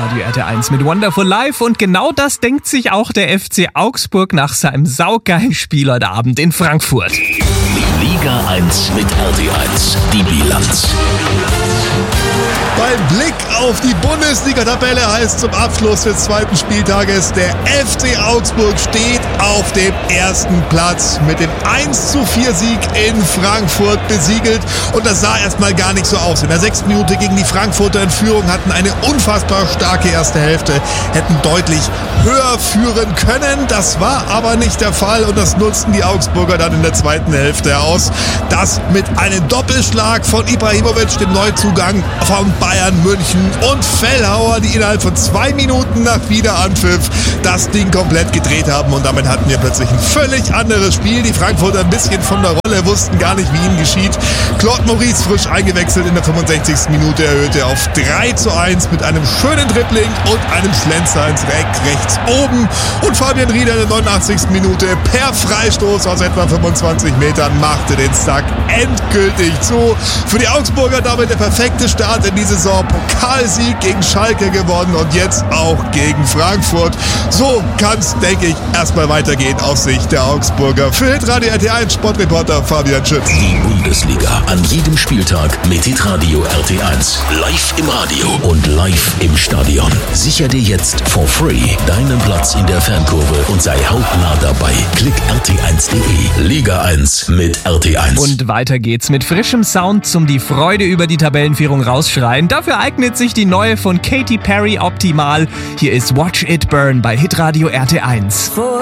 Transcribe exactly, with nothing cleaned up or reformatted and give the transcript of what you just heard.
Radio R T eins mit Wonderful Life. Und genau das denkt sich auch der F C Augsburg nach seinem saugeilen Spiel heute Abend in Frankfurt. Liga eins mit R T eins, die Bilanz. Beim Blick auf die Bundesliga-Tabelle heißt zum Abschluss des zweiten Spieltages, der F C Augsburg steht auf dem ersten Platz mit dem eins zu vier Sieg in Frankfurt besiegelt. Und das sah erstmal gar nicht so aus. In der sechsten Minute gegen die Frankfurter in Führung, hatten eine unfassbar starke erste Hälfte, hätten deutlich höher führen können. Das war aber nicht der Fall und das nutzten die Augsburger dann in der zweiten Hälfte aus. Das mit einem Doppelschlag von Ibrahimovic, dem Neuzugang von Bayern München, und Fellhauer, die innerhalb von zwei Minuten nach Wiederanpfiff das Ding komplett gedreht haben. Und damit hatten wir plötzlich ein völlig anderes Spiel. Die Frankfurter ein bisschen von der Rolle, wussten gar nicht, wie ihnen geschieht. Claude Maurice frisch eingewechselt in der fünfundsechzigsten Minute, erhöhte auf drei zu eins mit einem schönen Dribbling und einem Schlenzer ins Eck rechts oben. Und Fabian Rieder in der neunundachtzigsten Minute per Freistoß aus etwa fünfundzwanzig Metern machte den Sack endgültig zu. Für die Augsburger damit der perfekte Start in die Saison. Pokalsieg gegen Schalke gewonnen und jetzt auch gegen Frankfurt. So kann es, denke ich, erstmal weitergehen aus Sicht der Augsburger. Für Hitradio R T eins Sportreporter Fabian Schütz. Die Bundesliga an jedem Spieltag mit Hitradio R T eins. Live im Radio und live im Stadion. Sicher dir jetzt for free deinen Platz in der Fankurve und sei hautnah dabei. Klick r t eins punkt de. Liga eins mit R T eins. Und weiter geht's mit frischem Sound zum die Freude über die Tabellenführung rausschreien. Dafür eignet sich die neue von Katy Perry optimal. Hier ist Watch It Burn bei Hitradio R T eins.